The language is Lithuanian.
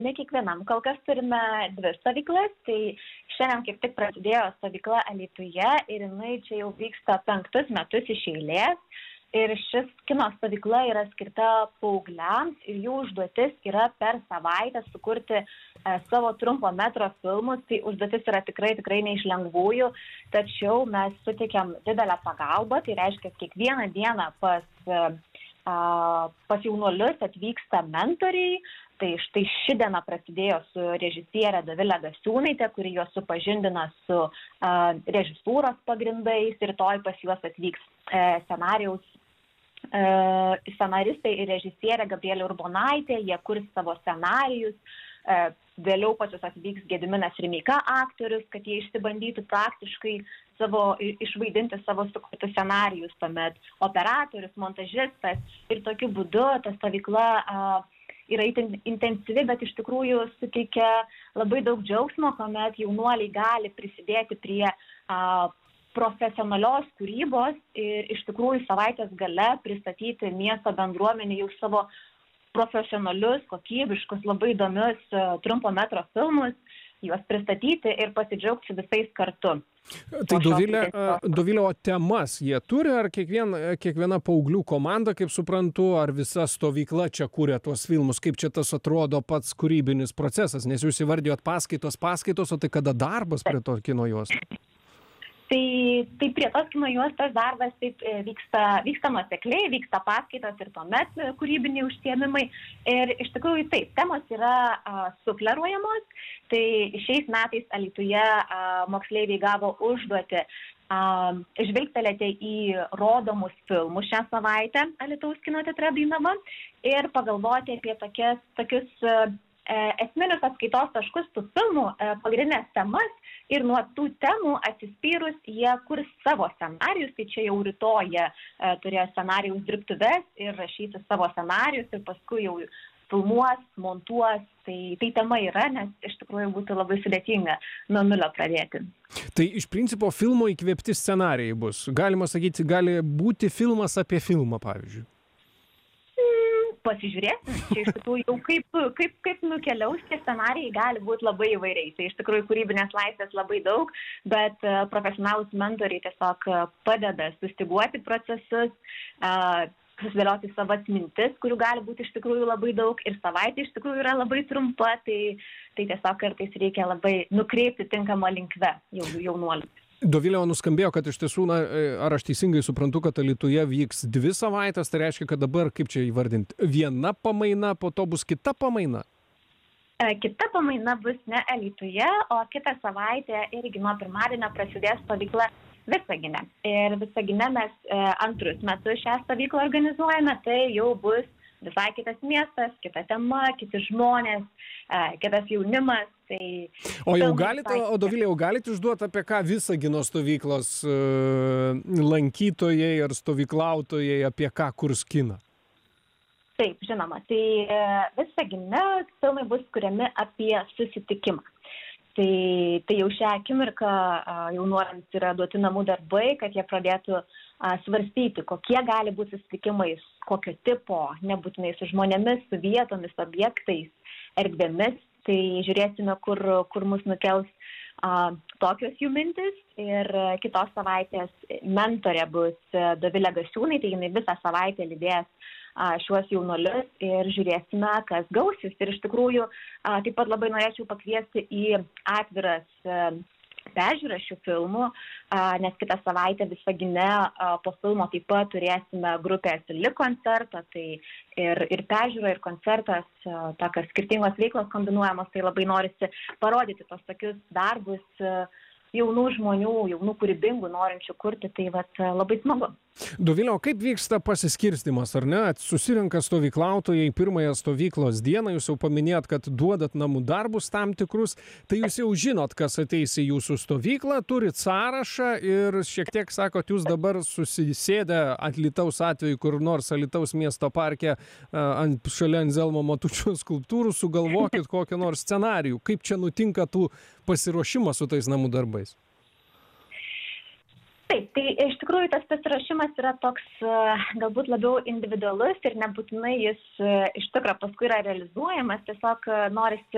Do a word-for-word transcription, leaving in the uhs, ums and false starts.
ne kiekvienam. Kol kas turime dvi stovyklas, tai šiandien kaip tik prasidėjo stovykla Alytuje ir jinai čia jau vyksta penktus metus iš eilės. Ir šis kino stovykla yra skirta paaugliams ir jų užduotis yra per savaitę sukurti e, savo trumpo metro filmus. Tai užduotis yra tikrai, tikrai ne iš lengvųjų, tačiau mes suteikiam didelę pagalbą. Tai reiškia, kiekvieną dieną pas, e, pas jaunuolius atvyksta mentoriai. Tai štai ši diena prasidėjo su režisierė Dovilė Gasiūnaitė, kuri juos supažindina su e, režisūros pagrindais. Rytoj pas juos atvyks e, scenarijaus scenaristai ir režisierė Gabrielė Urbonaitė, jie kurs savo scenarijus, vėliau pas juos atvyks Gediminas Rimeika aktorius, kad jie išsibandytų praktiškai savo, išvaidinti savo sukurtus scenarijus, tuomet operatorius, montažistas ir tokiu būdu ta stovykla yra intensyvi, bet iš tikrųjų suteikia labai daug džiaugsmo, kuomet jaunuoliai gali prisidėti prie profesionalios kūrybos ir iš tikrųjų savaitės gale pristatyti miesto bendruomenį jau savo profesionalius, kokybiškus, labai įdomius trumpo metro filmus, juos pristatyti ir pasidžiaugti visais kartu. Tai Dovilė, Dovilė, o temas jie turi, ar kiekvien, kiekviena paauglių komanda, kaip suprantu, ar visa stovykla čia kūrė tuos filmus, kaip čia tas atrodo pats kūrybinis procesas, nes jūs įvardijot paskaitos, paskaitos, o tai kada darbas prie to kino juostos? Tai, tai prie tos kino juostos darbas taip vyksta, vyksta nuosekliai, vyksta paskaitos ir tuomet kūrybiniai užsiėmimai. Ir iš tikrųjų taip, temos yra a, sufleruojamos. Tai šiais metais Alytuje a, moksleiviai gavo užduotį a, žvilgtelėti į rodomus filmus šią savaitę Alytaus kino teatre Dainava ir pagalvoti apie tokias, tokius a, esminius atskaitos taškus tų filmų, a, pagrindinės temas. Ir nuo tų temų atsispyrus jie kurs savo scenarijus, tai čia jau rytoj jie e, turėjo scenarijaus dirbtuves ir rašyti savo scenarijus ir paskui jau filmuos, montuos. Tai, tai tema yra, nes iš tikrųjų būtų labai sudėtinga nuo nulio pradėti. Tai iš principo filmo įkvėpti scenarijai bus. Galima sakyti, gali būti filmas apie filmą, pavyzdžiui. Pasižiūrėsim, čia iš tikrųjų jau kaip, kaip, kaip nukeliaus tie scenarijai gali būti labai įvairiai. Tai iš tikrųjų kūrybinės laisvės labai daug, bet uh, profesionalūs mentoriai tiesiog uh, padeda sustiguoti procesus, uh, susidėlioti savas mintis, kurių gali būti iš tikrųjų labai daug ir savaitė iš tikrųjų yra labai trumpa, tai, tai tiesiog kartais reikia labai nukreipti tinkamą linkme jau, jaunuolius. Dovilė, nuskambėjo, kad iš tiesų, na, ar aš teisingai suprantu, kad Alytuje vyks dvi savaitės, tai reiškia, kad dabar, kaip čia įvardinti, viena pamaina, po to bus kita pamaina? Kita pamaina bus ne Alytuje, o kitą savaitę irgi nuo pirmadienio prasidės stovykla Visagine. Ir Visagine mes antrus metus šią stovyklą organizuojame, tai jau bus visai kitas miestas, kita tema, kiti žmonės, kitas jaunimas. Tai o jau galite, o Dovilė, jau galite užduoti, apie ką Visagino stovyklos uh, lankytojai ar stovyklautojai, apie ką kurs kiną? Taip, žinoma. Tai uh, Visagine filmai bus kuriami apie susitikimą. Tai, tai jau šią akimirką uh, jaunuoliams yra duoti namų darbai, kad jie pradėtų uh, svarstyti, kokie gali būti susitikimai, kokio tipo, nebūtinai su žmonėmis, su vietomis, objektais, erdvėmis. Tai žiūrėsime, kur, kur mus nukels a, tokios jų mintis. Ir kitos savaitės mentorė bus Dovilė Gasiūnaitė, jinai visą savaitę lydės a, šiuos jaunuolius ir žiūrėsime, kas gausis. Ir iš tikrųjų a, taip pat labai norėčiau pakviesti į atviras a, peržiūrą šių filmų, a, nes kitą savaitę Visagine a, po filmo taip pat turėsime grupės Lik koncertą, tai ir, ir peržiūra, ir koncertas, a, tokios skirtingos veiklos kombinuojamos, tai labai norisi parodyti tos tokius darbus a, jaunų žmonių, jaunų kūrybingų, norinčių kurti, tai vat, labai smagu. Dovilė, o kaip vyksta pasiskirstimas, ar ne? Susirenka stovyklautojai pirmąją stovyklos dieną, jūs jau paminėjot, kad duodat namų darbus tam tikrus, tai jūs jau žinot, kas ateis į jūsų stovyklą, turit sąrašą ir šiek tiek, sakot, jūs dabar susisėdę Alytaus atveju kur nors Alytaus miesto parke ant, šalia Anzelmo Matučio skulptūrų, sugalvokit kokią nors scenarijų. Kaip čia nutinka tų pasiruošimas su tais namų darbais? Taip, tai iš tikrųjų tas pasiruošimas yra toks galbūt labiau individualus ir nebūtinai jis iš tikro paskui yra realizuojamas, tiesiog norisi